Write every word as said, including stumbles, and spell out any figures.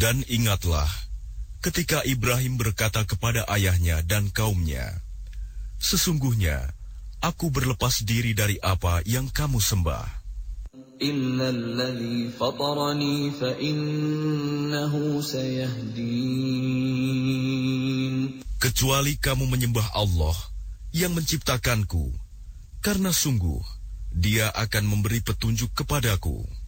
Dan ingatlah, ketika Ibrahim berkata kepada ayahnya dan kaumnya, "Sesungguhnya, aku berlepas diri dari apa yang kamu sembah. Illa alladhi fatarani fa innahu sayahdin." Kecuali kamu menyembah Allah yang menciptakanku, karena sungguh Dia akan memberi petunjuk kepadaku.